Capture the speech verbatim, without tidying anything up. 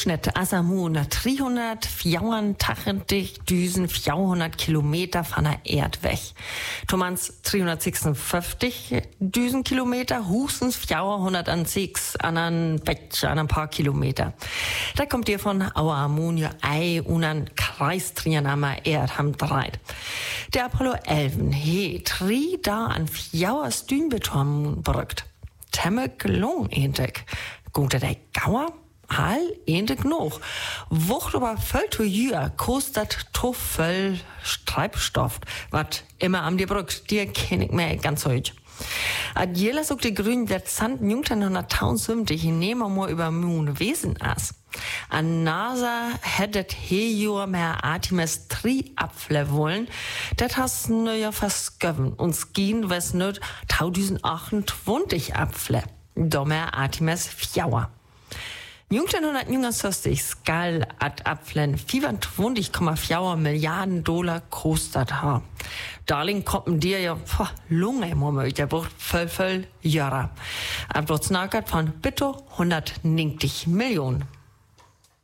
Durchschnitt Asamun dreihundertvierundachtzigtausend Kilometer von der Erde weg. Tomans dreihundertsechsundfünfzig Kilometer, höchstens vierhundertsechs an ein Bett, an ein paar Kilometer. Da kommt ihr von Auer Ammonia Ei und ein Kreistrien am Erd haben dreit. Der Apollo elf he drei da an vier Stühnbeton brückt. Temme gelungen entek. Gute der Gauer? All entek noch. Wucht aber voll zu jür kostet to voll Treibstoff, wat immer am die Brück, die kenn ich mir ganz heute. Adjela sagt die Grünen, der Zand neunzehnhunderttausendsiebzig, ich nehme mal über Mond Wesen as. An NASA hättet he Jahr mehr Artemis drei Apfel wollen, das hast nu ja versköven. Uns gehen was nicht tausendachtundzwanzig Apfel. Da mehr Artemis vier. neunzehnhundertneunundsechzig skal at Apflen vierundzwanzig Komma vier Milliarden Dollar kostet ha. Darling kommen dir ja pah, Lunge im Moment, der braucht voll voll Jahre. Aber dort snackert von bitte hundertneunzig Millionen.